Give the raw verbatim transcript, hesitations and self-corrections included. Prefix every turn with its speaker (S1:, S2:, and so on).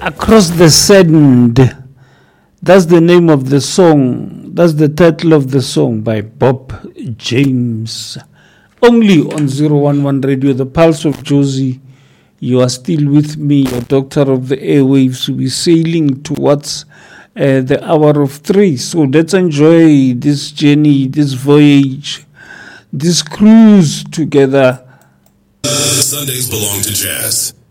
S1: Across the Sand. That's the name of the song. That's the title of the song by Bob James. Only on zero one one Radio, the Pulse of Jozi. You are still with me, your doctor of the airwaves. We're sailing towards uh, the hour of three. So let's enjoy this journey, this voyage, this cruise together.
S2: Sundays belong to jazz.